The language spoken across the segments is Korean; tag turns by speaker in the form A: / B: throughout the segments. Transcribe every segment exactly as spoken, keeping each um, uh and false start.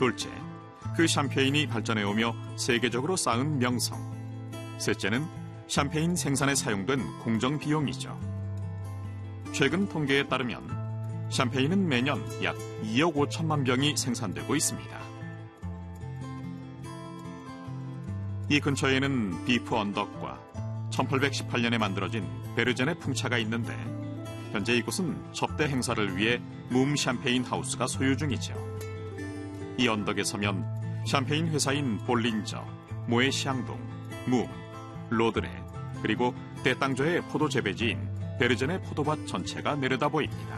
A: 둘째, 그 샴페인이 발전해오며 세계적으로 쌓은 명성. 셋째는 샴페인 생산에 사용된 공정 비용이죠. 최근 통계에 따르면 샴페인은 매년 약 이억 오천만 병이 생산되고 있습니다. 이 근처에는 비프 언덕과 천팔백십팔 년에 만들어진 베르젠의 풍차가 있는데 현재 이곳은 접대 행사를 위해 문 샴페인 하우스가 소유 중이죠. 이 언덕에 서면 샴페인 회사인 볼린저, 모에시앙동, 문, 로드레, 그리고 떼땅저의 포도 재배지인 베르젠의 포도밭 전체가 내려다 보입니다.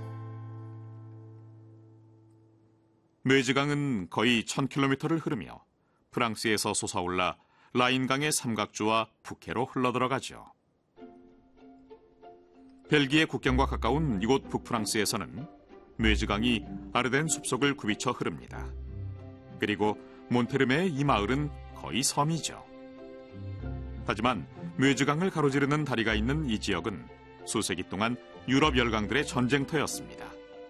A: 메즈강은 거의 천 킬로미터를 흐르며 프랑스에서 솟아올라 라인강의 삼각주와 북해로 흘러들어가죠. 벨기에 국경과 가까운 이곳 북프랑스에서는 메즈강이 아르덴 숲속을 굽이쳐 흐릅니다. 그리고 몬테르메의 이 마을은 거의 섬이죠. 하지만 메즈강을 가로지르는 다리가 있는 이 지역은 수세기 동안 유럽 열강들의 전쟁터였습니다.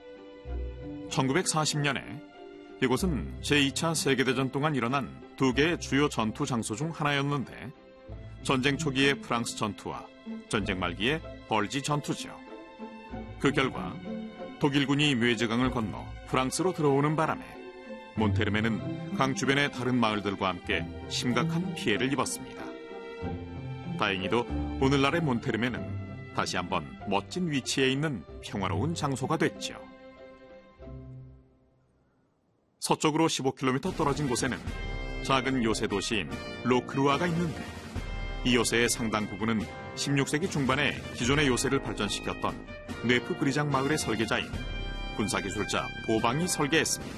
A: 천구백사십 년에 이곳은 제이 차 세계대전 동안 일어난 두 개의 주요 전투 장소 중 하나였는데 전쟁 초기의 프랑스 전투와 전쟁 말기의 벌지 전투죠. 그 결과 독일군이 메즈강을 건너 프랑스로 들어오는 바람에 몬테르메는 강 주변의 다른 마을들과 함께 심각한 피해를 입었습니다. 다행히도 오늘날의 몬테르메는 다시 한번 멋진 위치에 있는 평화로운 장소가 됐죠. 서쪽으로 십오 킬로미터 떨어진 곳에는 작은 요새 도시인 로크루아가 있는데 이 요새의 상당 부분은 십육 세기 중반에 기존의 요새를 발전시켰던 네프 그리장 마을의 설계자인 군사기술자 보방이 설계했습니다.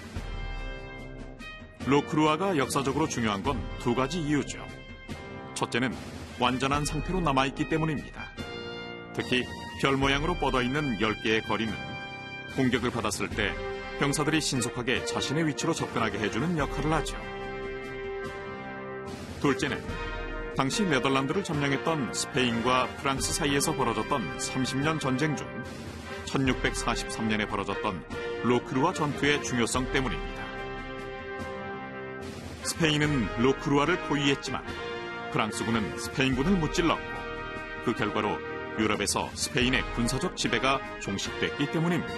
A: 로크루아가 역사적으로 중요한 건 두 가지 이유죠. 첫째는 완전한 상태로 남아있기 때문입니다. 특히 별 모양으로 뻗어있는 열 개의 거리는 공격을 받았을 때 병사들이 신속하게 자신의 위치로 접근하게 해주는 역할을 하죠. 둘째는 당시 네덜란드를 점령했던 스페인과 프랑스 사이에서 벌어졌던 삼십 년 전쟁 중 천육백사십삼 년에 벌어졌던 로크루아 전투의 중요성 때문입니다. 스페인은 로크루아를 포위했지만 프랑스군은 스페인군을 무찔렀고 그 결과로 유럽에서 스페인의 군사적 지배가 종식됐기 때문입니다.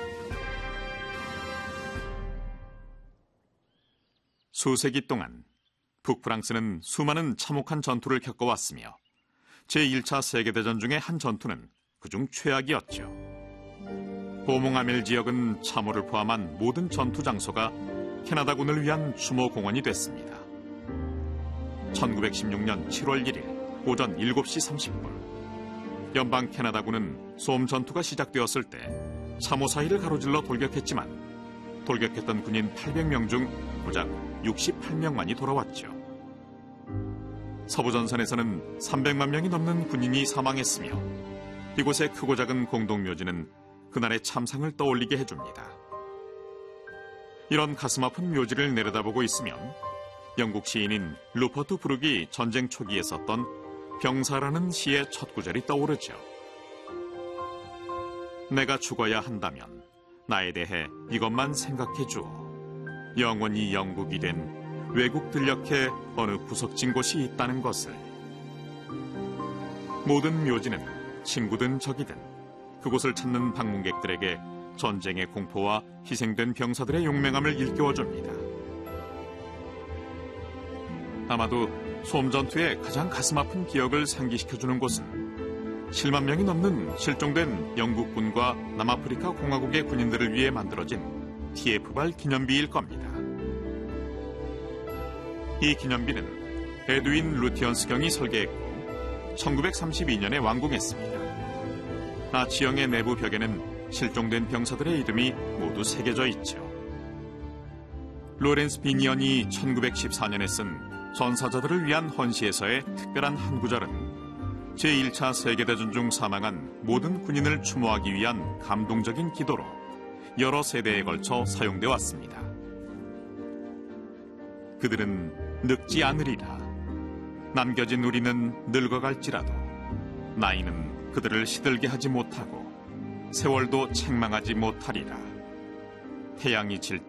A: 수세기 동안 북프랑스는 수많은 참혹한 전투를 겪어왔으며 제일 차 세계대전 중의 한 전투는 그중 최악이었죠. 보몽아멜 지역은 참호를 포함한 모든 전투 장소가 캐나다군을 위한 추모 공원이 됐습니다. 천구백십육 년 칠월 일일 오전 일곱 시 삼십 분 연방 캐나다군은 솜 전투가 시작되었을 때 참호 사이를 가로질러 돌격했지만 돌격했던 군인 팔백 명 중 고작 육십팔 명만이 돌아왔죠. 서부전선에서는 삼백만 명이 넘는 군인이 사망했으며 이곳의 크고 작은 공동묘지는 그날의 참상을 떠올리게 해줍니다. 이런 가슴 아픈 묘지를 내려다보고 있으면 영국 시인인 루퍼트 브룩이 전쟁 초기에 썼던 병사라는 시의 첫 구절이 떠오르죠. 내가 죽어야 한다면 나에 대해 이것만 생각해 주어. 영원히 영국이 된 외국 들녘에 어느 구석진 곳이 있다는 것을. 모든 묘지는 친구든 적이든 그곳을 찾는 방문객들에게 전쟁의 공포와 희생된 병사들의 용맹함을 일깨워줍니다. 아마도 솜 전투의 가장 가슴 아픈 기억을 상기시켜주는 곳은 칠만 명이 넘는 실종된 영국군과 남아프리카 공화국의 군인들을 위해 만들어진 티에프발 기념비일 겁니다. 이 기념비는 에드윈 루티언스 경이 설계했고 천구백삼십이 년에 완공했습니다. 아치형의 내부 벽에는 실종된 병사들의 이름이 모두 새겨져 있죠. 로렌스 비니언이 천구백십사 년에 쓴 전사자들을 위한 헌시에서의 특별한 한 구절은 제일 차 세계대전 중 사망한 모든 군인을 추모하기 위한 감동적인 기도로 여러 세대에 걸쳐 사용돼 왔습니다. 그들은 늙지 않으리라. 남겨진 우리는 늙어갈지라도 나이는 그들을 시들게 하지 못하고 세월도 책망하지 못하리라. 태양이 질 때